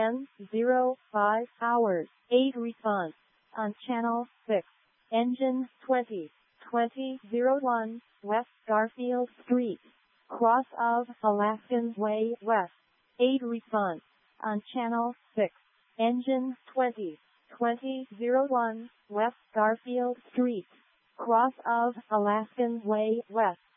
10:05 hours. 8 response on channel 6. Engine 2001 West Garfield Street, cross of Alaskan Way West. 8 response on channel 6. Engine 2001 West Garfield Street, cross of Alaskan Way West.